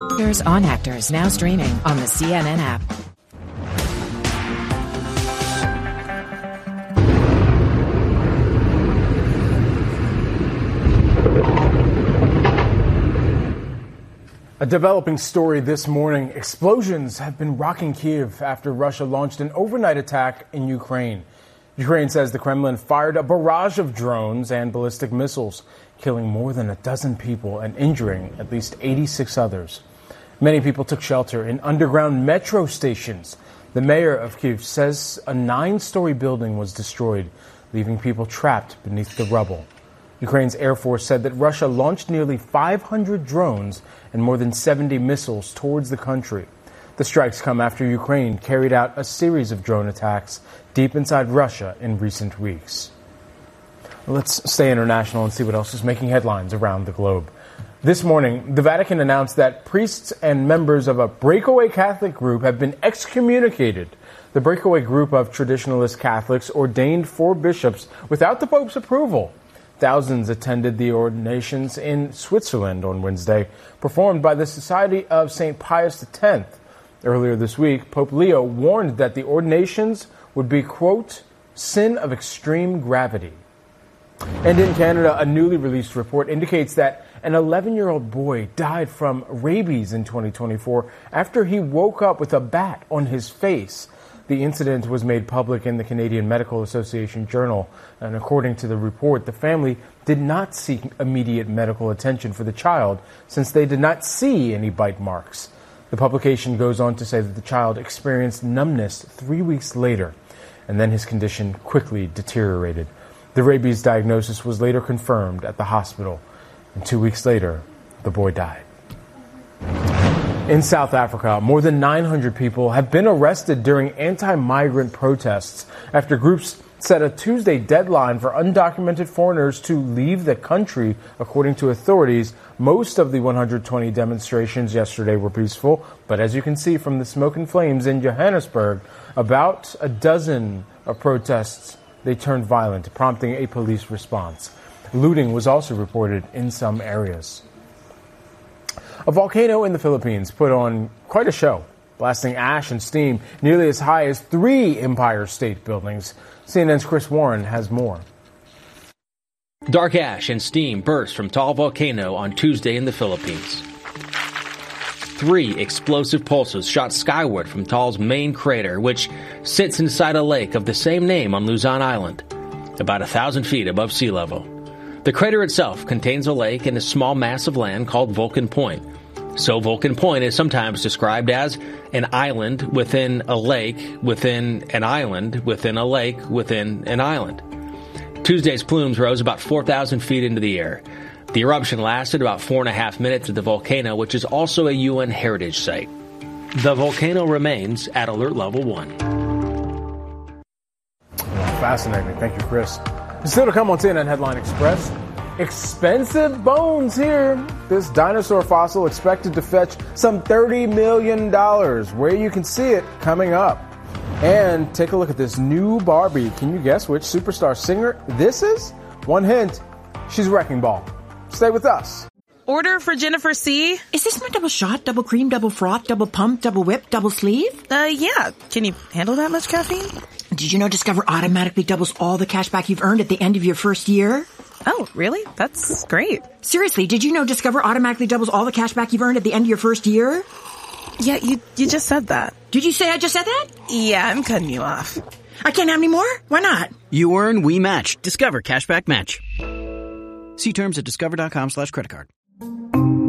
On Actors, now streaming on the CNN app. A developing story this morning. Explosions have been rocking Kyiv after Russia launched an overnight attack in Ukraine. Ukraine says the Kremlin fired a barrage of drones and ballistic missiles, killing more than a dozen people and injuring at least 86 others. Many people took shelter in underground metro stations. The mayor of Kyiv says a 9-story building was destroyed, leaving people trapped beneath the rubble. Ukraine's Air Force said that Russia launched nearly 500 drones and more than 70 missiles towards the country. The strikes come after Ukraine carried out a series of drone attacks deep inside Russia in recent weeks. Let's stay international and see what else is making headlines around the globe. This morning, the Vatican announced that priests and members of a breakaway Catholic group have been excommunicated. The breakaway group of traditionalist Catholics ordained 4 bishops without the Pope's approval. Thousands attended the ordinations in Switzerland on Wednesday, performed by the Society of St. Pius X. Earlier this week, Pope Leo warned that the ordinations would be, quote, sin of extreme gravity. And in Canada, a newly released report indicates that an 11-year-old boy died from rabies in 2024 after he woke up with a bat on his face. The incident was made public in the Canadian Medical Association Journal, and according to the report, the family did not seek immediate medical attention for the child since they did not see any bite marks. The publication goes on to say that the child experienced numbness 3 weeks later, and then his condition quickly deteriorated. The rabies diagnosis was later confirmed at the hospital, and 2 weeks later, the boy died. In South Africa, more than 900 people have been arrested during anti-migrant protests after groups set a Tuesday deadline for undocumented foreigners to leave the country. According to authorities, most of the 120 demonstrations yesterday were peaceful, but as you can see from the smoke and flames in Johannesburg, about a dozen of protests, they turned violent, prompting a police response. Looting was also reported in some areas. A volcano in the Philippines put on quite a show, blasting ash and steam nearly as high as 3 Empire State Buildings. CNN's Chris Warren has more. Dark ash and steam burst from Taal Volcano on Tuesday in the Philippines. 3 explosive pulses shot skyward from Taal's main crater, which sits inside a lake of the same name on Luzon Island, about 1,000 feet above sea level. The crater itself contains a lake and a small mass of land called Vulcan Point. So Vulcan Point is sometimes described as an island within a lake within an island within a lake within an island. Tuesday's plumes rose about 4,000 feet into the air. The eruption lasted about 4.5 minutes at the volcano, which is also a UN heritage site. The volcano remains at alert level 1. Fascinating. Thank you, Chris. Still to come on CNN Headline Express. Expensive bones here. This dinosaur fossil expected to fetch some $30 million. Where you can see it coming up. And take a look at this new Barbie. Can you guess which superstar singer this is? One hint, she's Wrecking Ball. Stay with us. Order for Jennifer C. Is this my double shot, double cream, double froth, double pump, double whip, double sleeve? Yeah. Can you handle that much caffeine? Did you know Discover automatically doubles all the cash back you've earned at the end of your first year? Oh, really? That's great. Seriously, did you know Discover automatically doubles all the cash back you've earned at the end of your first year? Yeah, you just said that. Did you say I just said that? Yeah, I'm cutting you off. I can't have any more? Why not? You earn, we match. Discover Cashback Match. See terms at discover.com/creditcard.